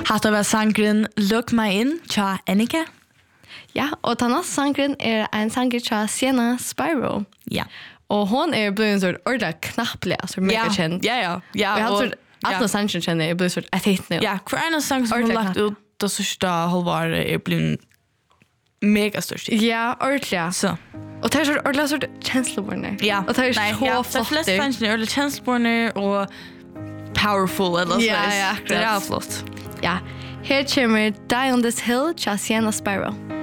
Hatta var sangren Look My In, tja Annika. Ja, og den neste sangren en sanger fra Sienna Spyro. Ja. Og hon blevet en sort ordentlig knapple, altså mega kjent. Ja. Og jeg har sort, alle sanger kjenner jeg blevet sort et hit nu. Ja, hver en sang som har lagt ut det sørste halvåret blevet mega størst. Ja, ordentlig. Så. Og det sort ordentlig sort kjensleborne. Ja. Og det så flott. De fleste sangene ordentlig kjensleborne og powerful eller så. Ja, det flott. Ja, her kommer Die on This Hill, tja Sienna Spyro.